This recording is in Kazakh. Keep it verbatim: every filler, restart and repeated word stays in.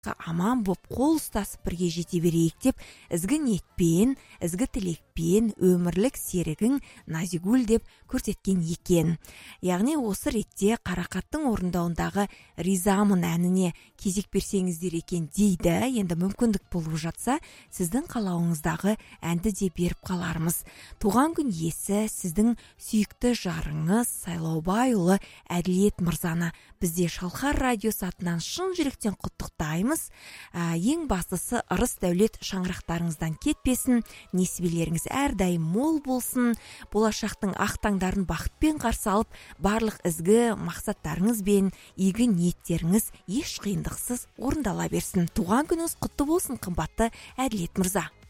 аман боп қол ұстасып бірге жете берейік деп ізгі ниетпен, ізгі тілекпен өмірлік серігің Назигүл деп көрсеткен екен. Яғни осы ретте Қарақаттың орындауындағы ризамын әніне кезек берсеңіздер екен дейді. Енді мүмкіндік болып жатса, сіздің қалауыңыздағы әнді де беріп қалармыз. Туған күн иесі сіздің сүйікті жарыңыз Сайлаубайұлы Әділет мырзаны бізде Шалқар радиосы атынан шын жүректен құттықтаймыз. Ә, ең бастысы ырыс дәулет шаңырақтарыңыздан кетпесін, несібелеріңіз әрдайым мол болсын, болашақтың ақ таңдарын бақытпен қарсы алып, барлық ізгі мақсаттарыңыз бен игі ниеттеріңіз еш қиындықсыз орындала берсін. Туған күніңіз құтты болсын, қымбатты Әділет мырза.